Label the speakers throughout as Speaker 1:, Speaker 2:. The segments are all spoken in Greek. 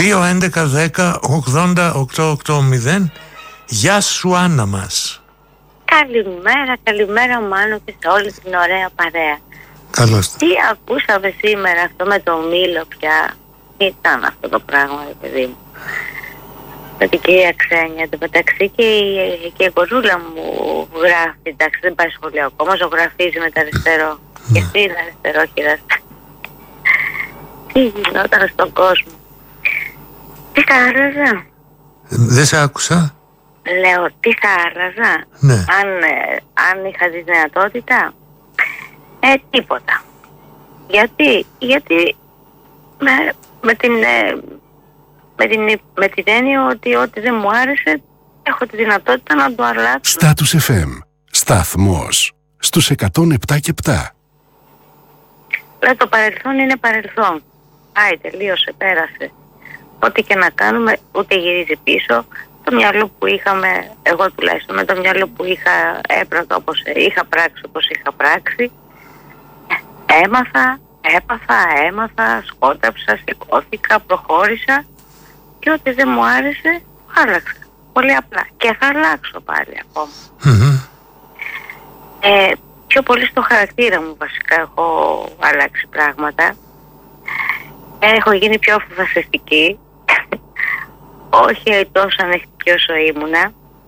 Speaker 1: 2-11-10-80-880. Γεια σου Άννα μας.
Speaker 2: Καλημέρα Μάνο και σε όλη την ωραία παρέα.
Speaker 1: Καλώς.
Speaker 2: Τι ακούσαμε σήμερα αυτό με το μήλο πια? Τι ήταν αυτό το πράγμα, ρε παιδί μου? Με την κυρία Ξένια, το μεταξύ και η κορούλα μου γράφει, εντάξει δεν πάει σχολείο ακόμα, ζωγραφίζει με το αριστερό. Και εσύ είναι αριστερόχειρας. Τι γινόταν στον κόσμο? Τι θα άραζα?
Speaker 1: Δεν σε άκουσα.
Speaker 2: Λέω, τι θα άραζα?
Speaker 1: Ναι.
Speaker 2: Αν είχα τη δυνατότητα? Τίποτα. Γιατί με την έννοια ότι ό,τι δεν μου άρεσε έχω τη δυνατότητα να το αλλάξω.
Speaker 3: Status FM. Σταθμός στους 107 και 7.
Speaker 2: Το παρελθόν είναι παρελθόν. Πάει, τελείωσε, πέρασε. Ό,τι και να κάνουμε ούτε γυρίζει πίσω. Το μυαλό που είχαμε, εγώ τουλάχιστον με το μυαλό που έπρεπε όπως είχα πράξει, όπως είχα πράξει, έμαθα, σκόταψα, σηκώθηκα, προχώρησα και ό,τι δεν μου άρεσε άλλαξα. Πολύ απλά. Και θα αλλάξω πάλι ακόμα. Πιο πολύ στο χαρακτήρα μου βασικά έχω αλλάξει πράγματα. Έχω γίνει πιο αποφασιστική. Όχι τόσο ανοιχτή όσο ήμουνα.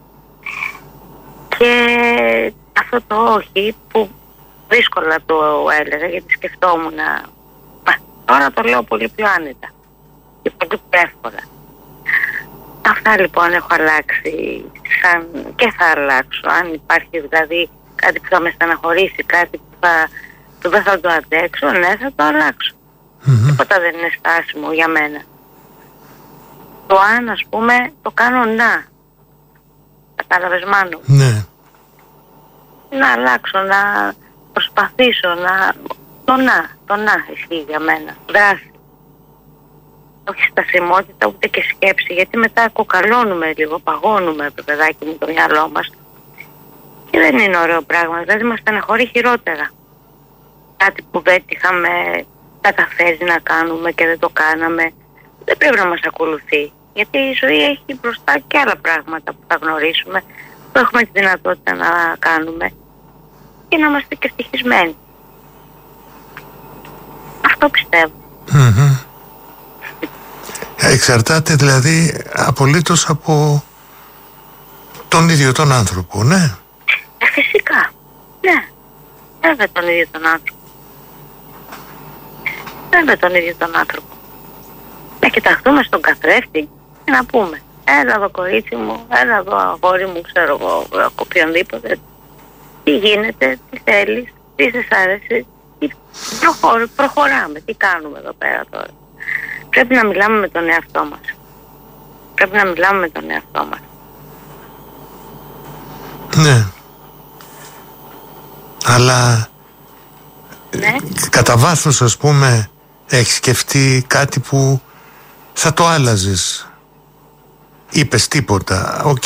Speaker 2: Και αυτό το όχι που δύσκολα το έλεγα γιατί σκεφτόμουν τώρα το λέω πολύ πιο άνετα και πολύ πιο εύκολα. Αυτά λοιπόν έχω αλλάξει και θα αλλάξω. Αν υπάρχει δηλαδή κάτι που θα με στεναχωρήσει, κάτι που δεν θα το αντέξω, ναι, θα το αλλάξω. Τίποτα δεν είναι στάσιμο για μένα. Το αν, ας πούμε, το κάνω να. Κατάλαβες, Μάνο?
Speaker 1: Ναι.
Speaker 2: Να αλλάξω, να προσπαθήσω, το να ισχύει για μένα. Δράση. Όχι στασιμότητα, ούτε και σκέψη, γιατί μετά κοκαλώνουμε λίγο, παγώνουμε, παιδάκι μου, το μυαλό μας. Και δεν είναι ωραίο πράγμα, δηλαδή μας στεναχωρεί χειρότερα. Κάτι που δεν είχαμε καταφέρει να κάνουμε και δεν το κάναμε, δεν πρέπει να μας ακολουθεί. Γιατί η ζωή έχει μπροστά και άλλα πράγματα που θα γνωρίσουμε, που έχουμε τη δυνατότητα να κάνουμε και να είμαστε και ευτυχισμένοι. Αυτό πιστεύω.
Speaker 1: Εξαρτάται δηλαδή απολύτως από τον ίδιο τον άνθρωπο, ναι.
Speaker 2: Φυσικά, ναι. Βέβαια τον ίδιο τον άνθρωπο. Να κοιταχτούμε στον καθρέφτη και να πούμε, έλα εδώ κορίτσι μου, έλα εδώ αγόρι μου, ξέρω εγώ, οποιονδήποτε. Τι γίνεται, τι θέλεις, τι σε άρεσε, προχωράμε, τι κάνουμε εδώ πέρα τώρα. Πρέπει να μιλάμε με τον εαυτό μας.
Speaker 1: Ναι. Αλλά
Speaker 2: ναι.
Speaker 1: Κατά βάθος, ας πούμε, έχεις σκεφτεί κάτι που θα το άλλαζες? Είπες τίποτα, οκ.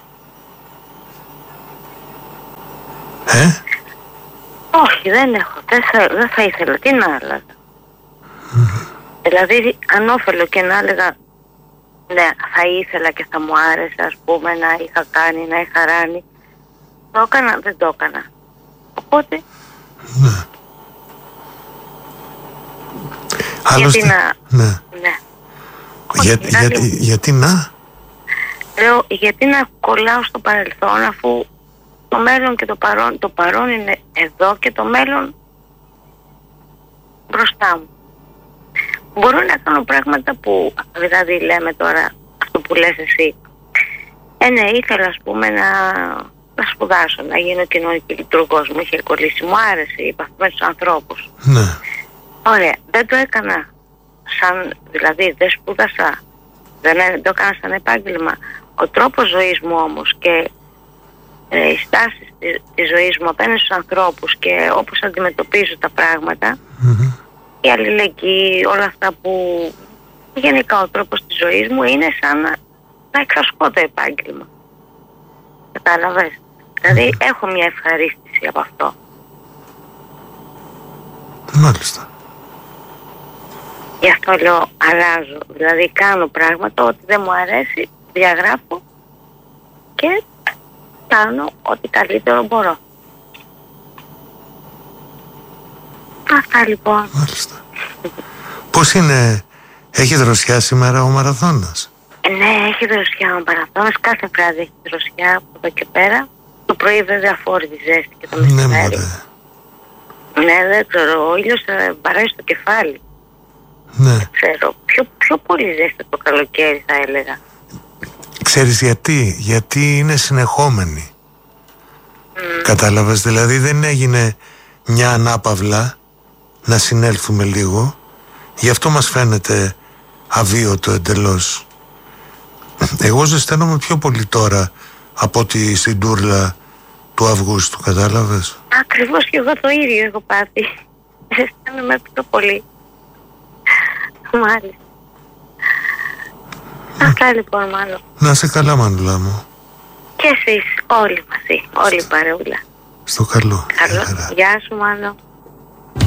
Speaker 2: Όχι, δεν έχω. Δεν θα ήθελα. Τι να άλλαζα? Δηλαδή, ανώφελο και να έλεγα, ναι, θα ήθελα και θα μου άρεσε, ας πούμε, να είχα κάνει, να είχα ράνει. Το έκανα, δεν το έκανα. Οπότε...
Speaker 1: Ναι. Άλλωστε,
Speaker 2: γιατί να...
Speaker 1: Ναι.
Speaker 2: Ναι.
Speaker 1: Γιατί να...
Speaker 2: Λέω, γιατί να κολλάω στο παρελθόν, αφού το μέλλον και το παρόν είναι εδώ και το μέλλον μπροστά μου. Μπορώ να κάνω πράγματα που, δηλαδή λέμε τώρα, αυτό που λες εσύ. Ναι, ήθελα, ας πούμε, να σπουδάσω, να γίνω κοινωνική λειτουργός. Μου είχε κολλήσει, μου άρεσε, είπα, με τους ανθρώπους.
Speaker 1: Ναι.
Speaker 2: Ωραία, δεν το έκανα δηλαδή δεν σπούδασα, δεν το έκανα σαν επάγγελμα. Ο τρόπος ζωής μου όμως και οι στάσεις της ζωής μου απέναντι στους ανθρώπους και όπως αντιμετωπίζω τα πράγματα, η αλληλεγγύη, όλα αυτά που γενικά ο τρόπος της ζωής μου είναι σαν να εξασκώ το επάγγελμα. Κατάλαβες? Δηλαδή έχω μια ευχαρίστηση από αυτό.
Speaker 1: Μάλιστα.
Speaker 2: Γι' αυτό λέω αλλάζω. Δηλαδή κάνω πράγματα, ό,τι δεν μου αρέσει, διαγράφω και κάνω ό,τι καλύτερο μπορώ. Αυτά λοιπόν.
Speaker 1: Μάλιστα. Πώς είναι, έχει δροσιά σήμερα ο μαραθώνας?
Speaker 2: Ναι, έχει δροσιά ο μαραθώνας. Κάθε βράδυ έχει δροσιά από εδώ και πέρα. Το πρωί βέβαια φόρτιζε ζέστη και το μεσημέρι.
Speaker 1: Ναι, μωρέ.
Speaker 2: Ναι, δεν ξέρω. Ο ήλιος παράει στο κεφάλι.
Speaker 1: Ναι.
Speaker 2: Δεν ξέρω. Πιο πολύ ζέστη το καλοκαίρι θα έλεγα.
Speaker 1: Ξέρεις γιατί? Γιατί είναι συνεχόμενη. Κατάλαβες, δηλαδή δεν έγινε μια ανάπαυλα να συνέλθουμε λίγο. Γι' αυτό μας φαίνεται αβίωτο εντελώς. Εγώ ζεσταίνομαι πιο πολύ τώρα από ότι στην τούρλα του Αυγούστου, κατάλαβες?
Speaker 2: Ακριβώς και εγώ το ίδιο έχω πάθει. Ζεσταίνομαι πιο πολύ. Μάλιστα. Αυτά λοιπόν μάλλον.
Speaker 1: Να είσαι καλά, Μανουλά μου.
Speaker 2: Και εσείς όλοι μαζί, όλη η παρεούλα.
Speaker 1: Στο καλό.
Speaker 2: Καλό. Γεια σου Μάνο.